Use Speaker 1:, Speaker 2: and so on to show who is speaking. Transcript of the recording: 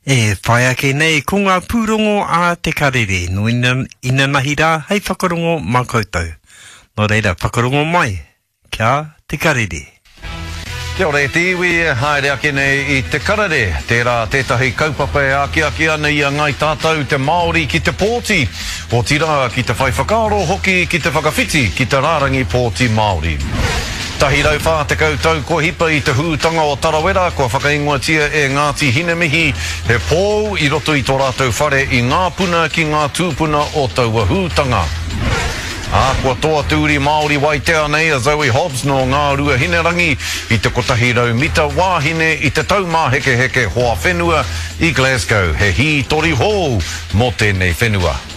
Speaker 1: E whai ake nei ko ngā pūrongo a te karere, no ina nahi rā, hei whakarongo mā koutou. Nō reira, whakarongo mai, kia te karere.
Speaker 2: Kia ora e te iwi, haere ake nei I te karere, tērā tētahi kaupapa e aki ana I a ngai tātou te Māori ki te pōti, o tira ki te whai whakaaro hoki ki te whakawhiti ki te rārangi pōti Māori. Tahi rau whā te koutou ko hipa I te hūtanga o Tarawera, kua whakaingoatia e Ngāti Hinemihi, he pōu I roto I tō rātou whare I ngā puna ki ngā tūpuna o taua hūtanga. Kua toa tūri Māori Waitea nei a Zoe Hobbs no ngā rua hinerangi I te kotahi rau mita wāhine I te taumāheke hoa whenua I Glasgow, he hi tori hou mo tēnei whenua.